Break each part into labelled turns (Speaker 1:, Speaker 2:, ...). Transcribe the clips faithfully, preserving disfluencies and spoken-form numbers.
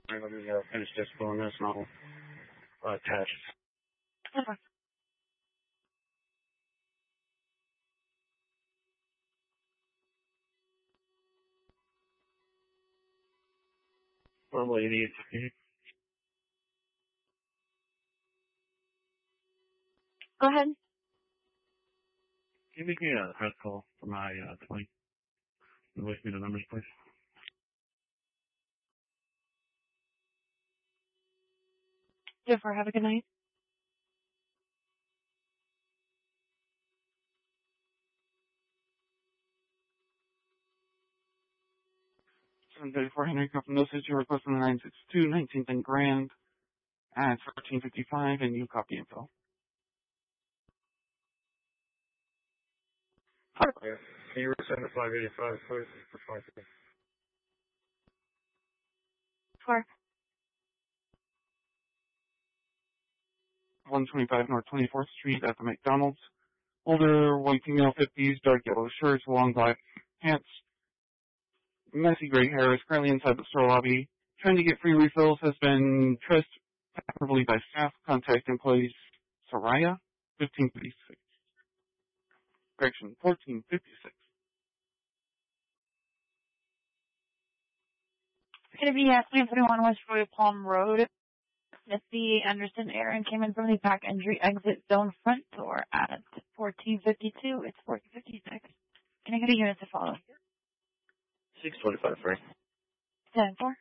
Speaker 1: I'm going to uh, finish this on this and I'll uh, attach.
Speaker 2: Okay.
Speaker 1: Well, lady,
Speaker 2: Go ahead.
Speaker 1: can you make me a press call for my uh, claim? And list me the numbers, please.
Speaker 2: Jennifer, have a good night.
Speaker 1: seven thirty-four Henry Coffin Dosage, you're requesting the nine six two, nineteenth and Grand at fourteen fifty-five, and you copy info.
Speaker 2: Perfect.
Speaker 1: Yeah. Can you resend the five eighty-five, please? For five fifty.
Speaker 2: Sure.
Speaker 1: one twenty-five North twenty-fourth Street at the McDonald's. Older, white female, fifties, dark yellow shirts, long black pants, messy gray hair, is currently inside the store lobby. Trying to get free refills, has been traced probably by staff. Contact employees Soraya, fifteen fifty-six. Correction, fourteen fifty-six.
Speaker 2: It's going to be at three forty-one West Roy Palm Road. If the Anderson Aaron came in from the back entry exit zone front door at fourteen fifty-two, it's fourteen fifty-six. Can I get a unit to follow?
Speaker 1: six twenty-five, right?
Speaker 2: ten four.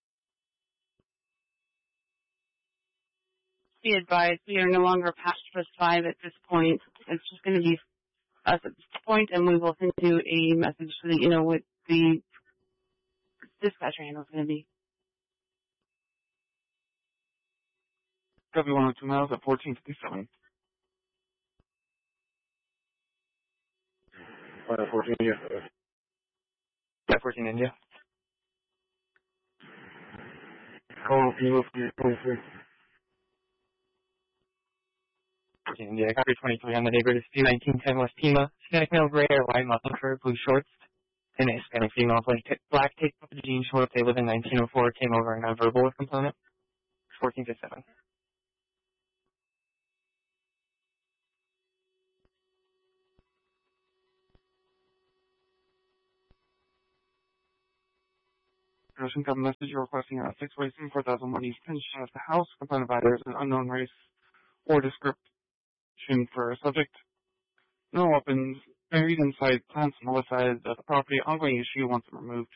Speaker 2: Be advised, we are no longer past Trust five at this point. It's just going to be us at this point, and we will send you a message so that you know what the dispatcher handle is going to be.
Speaker 1: W one oh two miles at fourteen fifty-seven. Uh, fourteen India. Yeah, fourteen India. How long can you move for your twenty-three? fourteen India, I got your twenty-three on the neighbor. This is nineteen ten West Pima. Hispanic male, gray hair, white muffin shirt, blue shorts. And a Hispanic female, black, t- black tape up jean shorts. They live in nineteen oh four. Came over and got verbal with component. fourteen fifty-seven. Russian got a message you're requesting a six-way SIM four thousand one East pension at the house. Complaint about there's an unknown race or description for a subject. No weapons buried inside plants on the west side of the property. Ongoing issue once removed.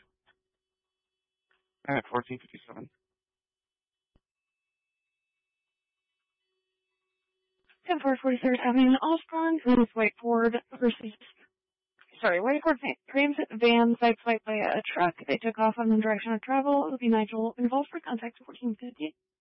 Speaker 1: At fourteen fifty-seven.
Speaker 2: ten four forty-third Avenue Osborne, Venus White Ford versus, sorry, White Ford transit van sideswiped by a truck. They took off on the direction of travel. It will be Nigel involved for contact fourteen fifty.